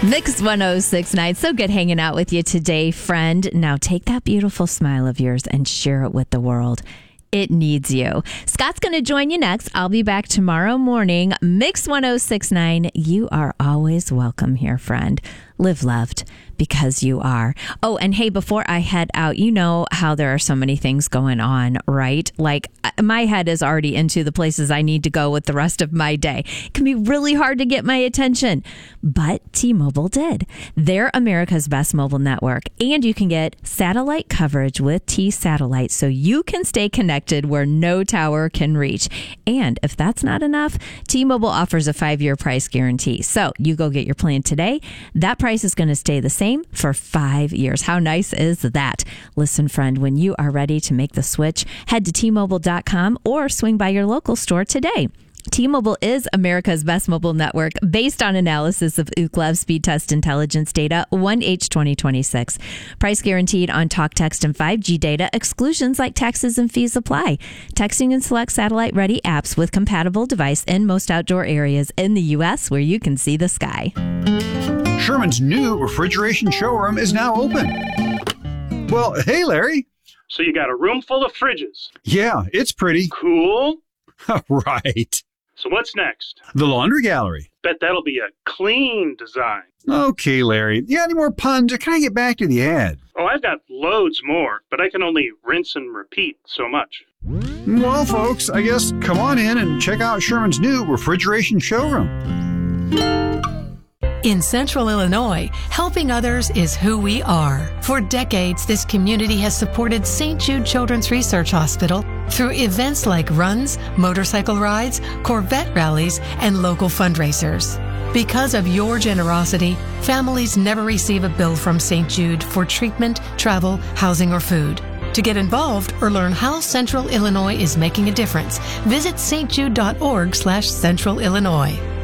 Mix 1069. So good hanging out with you today, friend. Now take that beautiful smile of yours and share it with the world. It needs you. Scott's going to join you next. I'll be back tomorrow morning. Mix 1069. You are always welcome here, friend. Live loved because you are. Oh, and hey, before I head out, you know how there are so many things going on, right? Like my head is already into the places I need to go with the rest of my day. It can be really hard to get my attention, but T-Mobile did. They're America's best mobile network, and you can get satellite coverage with T-Satellite so you can stay connected where no tower can reach. And if that's not enough, T-Mobile offers a 5-year price guarantee. So you go get your plan today. That price is going to stay the same for 5 years. How nice is that? Listen, friend, when you are ready to make the switch, head to T-Mobile.com or swing by your local store today. T-Mobile is America's best mobile network based on analysis of Ookla speed test intelligence data 1H 2026. Price guaranteed on talk, text, and 5G data. Exclusions like taxes and fees apply. Texting and select satellite-ready apps with compatible device in most outdoor areas in the U.S. where you can see the sky. Sherman's new refrigeration showroom is now open. Well, hey, Larry. So you got a room full of fridges. Yeah, it's pretty. Cool. Right. So what's next? The laundry gallery. Bet that'll be a clean design. Okay, Larry. You got any more puns, or can I get back to the ad? Oh, I've got loads more, but I can only rinse and repeat so much. Well, folks, I guess come on in and check out Sherman's new refrigeration showroom. In Central Illinois, helping others is who we are. For decades, this community has supported St. Jude Children's Research Hospital through events like runs, motorcycle rides, Corvette rallies, and local fundraisers. Because of your generosity, families never receive a bill from St. Jude for treatment, travel, housing, or food. To get involved or learn how Central Illinois is making a difference, visit stjude.org/Central Illinois.